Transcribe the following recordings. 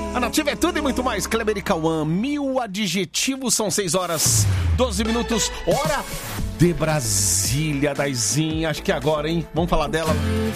A Nativa é tudo e muito mais. Kleber e Cauã, 1000 adjetivos, são 6 horas, 12 minutos. Hora de Brasília, Daizinha. Acho que agora, hein? Vamos falar dela.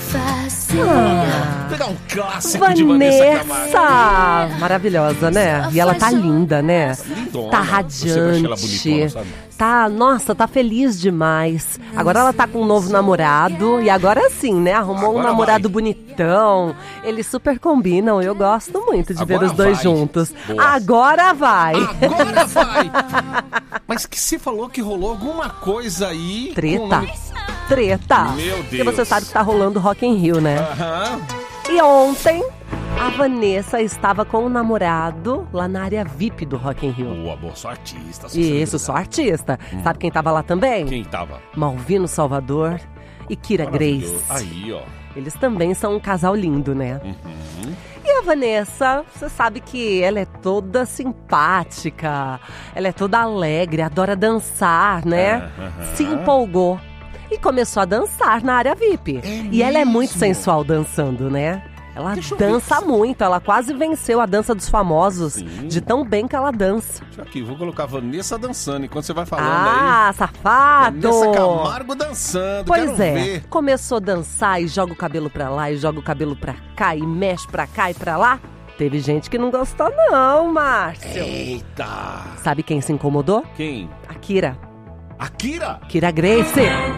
Pegar um clássico de Vanessa Camargo. Maravilhosa, né? E ela tá linda, né? Lindona. Tá Eu sempre achei ela radiante. bonitona, sabe? Tá, nossa, tá feliz demais. Agora ela tá com um novo namorado. E agora sim, né? Arrumou Agora um namorado vai. bonitão. Eles super combinam. Eu gosto muito de Agora ver os dois vai. juntos. Boa. Agora vai. Agora vai! Mas que você falou que rolou alguma coisa aí... Treta. Treta. Meu Deus. Porque você sabe que tá rolando Rock in Rio, né? Aham. E ontem, a Vanessa estava com o namorado lá na área VIP do Rock in Rio. Boa, boa, sou artista. Isso, sou artista. Sabe quem tava lá também? Quem tava? Malvino Salvador e Kira Grace. Maravilhoso. Aí, ó. Eles também são um casal lindo, né? Uhum. E a Vanessa, você sabe que ela é toda simpática, ela é toda alegre, adora dançar, né? Aham. Se empolgou e começou a dançar na área VIP. E ela é muito mesmo? sensual dançando, né? Ela Deixa eu ver dança isso. muito, ela quase venceu a dança dos famosos, Sim. de tão bem que ela dança. Deixa aqui, vou colocar Vanessa dançando enquanto você vai falando Ah, aí. safado! Vanessa Camargo dançando, Pois quero é, ver. começou a dançar e joga o cabelo pra lá e joga o cabelo pra cá e mexe pra cá e pra lá. Teve gente que não gostou não, Márcio. Eita! Sabe quem se incomodou? Quem? A Kira. Akira? Kira Grace.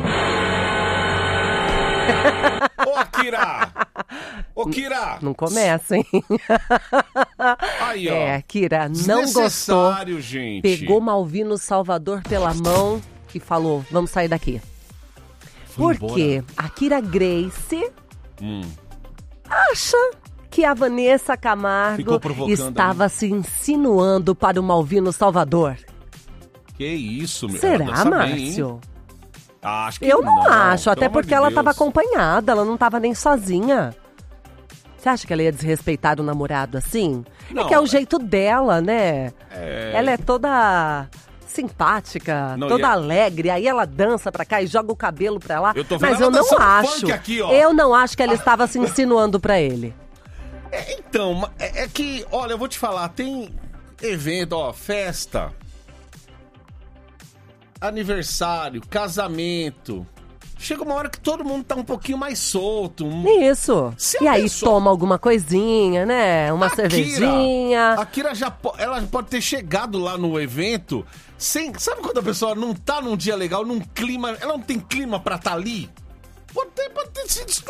Ô, Akira! Ô, Kira! Não começa, hein? Aí, ó. É, Kira não gostou. Desnecessário, gente. Pegou Malvino Salvador pela mão e falou, vamos sair daqui. Foi Porque a Kira Grace Hum. acha que a Vanessa Ficou Camargo provocando estava se insinuando para o Malvino Salvador. Que isso, meu. Será, Ela dança bem, hein? Márcio? Acho que Eu não acho, até pelo amor porque de ela Deus. estava acompanhada, ela não estava nem sozinha. Você acha que ela ia desrespeitar o namorado assim? Não, é que é o jeito dela, né? É. Ela é toda simpática, Não, toda e é- alegre, aí ela dança pra cá e joga o cabelo pra lá. Eu tô vendo Mas ela eu não dançando acho. funk aqui, ó. Eu não acho que ela estava se insinuando pra ele. Então, é que, olha, eu vou te falar, tem evento, ó, festa, aniversário, casamento. Chega uma hora que todo mundo tá um pouquinho mais solto. Isso. Se E a aí pessoa- toma alguma coisinha, né? Uma cervejinha. A Kira ela pode ter chegado lá no evento sem... Sabe quando a pessoa não tá num dia legal, num clima... Ela não tem clima pra tá ali? Pode ter sido